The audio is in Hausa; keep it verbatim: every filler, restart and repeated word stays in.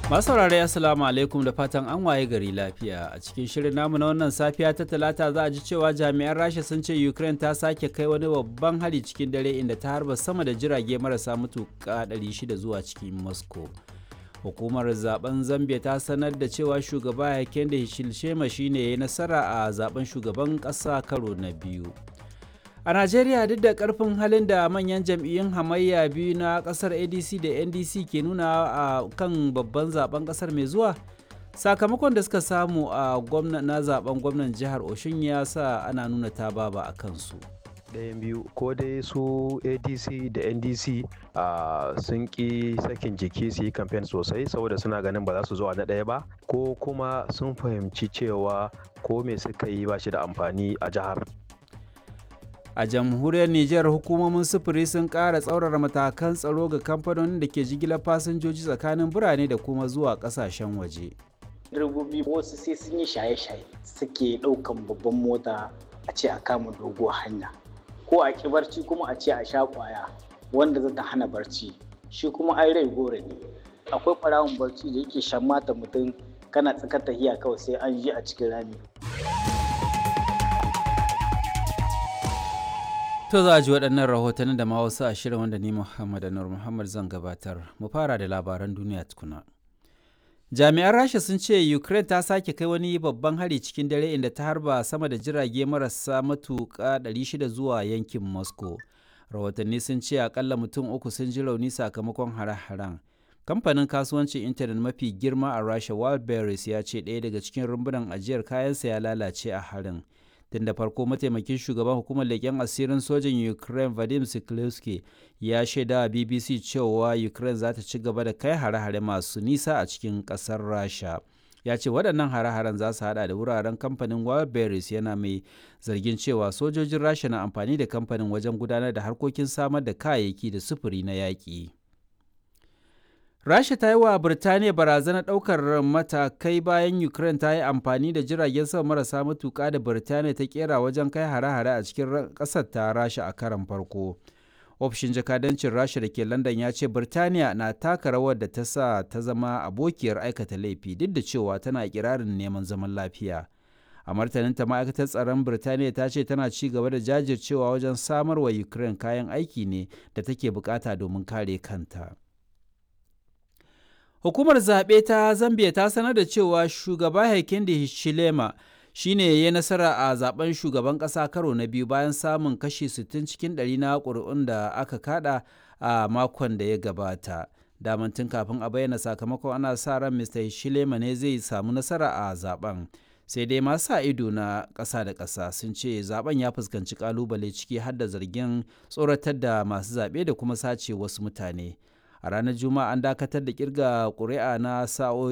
Masu saurare Assalamu alaikum da fatan an waye gari lafiya. A cikin shirin namu na wannan safiya ta talata za a ji cewa jami'an Rasha sun ce Ukraine ta sake kai wani babban hari cikin dare inda ta harba sama da jirage marasa matuƙa ɗari shida zuwa cikin Moscow. Hukumar zaben Zambia ta sanar da cewa shugaba Hakainde Hichilema shine ya yi nasara a zaben shugaban ƙasa karo na biyu. A Najeriya duk da ƙarfin halin da manyan jam'iyyun hamayya biyu na ƙasar A D C da N D C ke nuna a kan babban zaben ƙasar mai zuwa, sakamakon da suka samu a na zaben gwamnan jihar Oshun ya sa ana nuna ta baba a kansu. Ɗayan biyu ko dai su A D C da N D C uh, sun ƙi sakin jiki su yi kamfen sosai saboda suna ganin ba za su zo a na ɗaya ba, ko kuma sun fahimci cewa ko me suka yi ba shi da amfani a jihar. A jamhuriyar Nijar hukumomin sufuri sun ƙara tsaurara matakan tsaro ga kamfanonin da ke jigilar fasinjoji tsakanin birane da kuma zuwa ƙasashen waje. Direbobi wasu sai sun yi shaye-shaye suke ɗaukan babban mota a ce a kama doguwar hanya, ko a ƙi barci kuma a ce a sha ƙwaya wanda zata hana barci, shi kuma ai rai gore ne. Akwai ɓarawon barci da yake shan mata mutum kana tsakar tahiya kawai sai an je a cikin rami. To za a ji waɗannan rahotannin da ma wasu a shirin wanda ni Muhammad Anur Muhammad zan gabatar. Mu fara da labaran duniya tukuna. Jami'an Rasha sun ce Ukraine ta sake kai wani babban hari cikin dare inda ta harba sama da jirage marasa matuƙa ɗari shida zuwa yankin Moscow. Rahotanni sun ce akalla mutum uku sun ji rauni sakamakon hare-haren. Kamfanin kasuwancin intanet mafi girma a Rasha Wildberries ya ce ɗaya daga cikin rumbunan ajiyar kayansa ya lalace a harin. Tun da farko mataimakin shugaban hukumar leƙen asirin sojin Ukraine Vadim Siklevsky ya shaida wa B B C cewa Ukraine za ta ci gaba da kai hare-hare masu nisa a cikin ƙasar Rasha. Ya ce waɗannan hare-haren za su haɗa da wuraren kamfanin Wildberries, yana mai zargin cewa sojojin Rasha na amfani da kamfanin wajen gudanar da harkokin samar da kayayyaki da sufuri na yaƙi. Rasha ta yi wa Birtaniya barazanar ɗaukar matakai bayan Ukraine ta yi amfani da jiragen sama marasa matuƙa da Birtaniya ta kera wajen kai hare-hare a cikin ƙasar ta Rasha a karon farko. Ofishin jakadancin Rasha da ke London ya ce Birtaniya na taka rawar da ta sa ta zama abokiyar aikata laifi duk da cewa tana kirarin neman zaman lafiya. A martaninta ma'aikatar tsaron Birtaniya ta ce tana ci gaba da jajircewa wajen samar wa Ukraine kayan aiki ne da take bukata domin kare kanta. Hukumar zaɓe ta Zambia ta sanar da cewa shugaba Hakainde Hichilema shi ne ya yi nasara a zaben shugaban ƙasa karo na biyu bayan samun kashi sittin cikin ɗari na ƙuri'un da aka kada a makon da ya gabata. Daman tun kafin a bayyana sakamakon ana sa ran Mista Hichilema ne zai samu nasara a zaben. Sai dai masu sa ido na ƙasa da ƙasa sun ce zaben ya fuskanci ƙalubale ciki har da zargin tsoratar da masu zaɓe da kuma sace wasu mutane. A ranar Juma'a an dakatar da kirga ƙuri'a na sa'o'i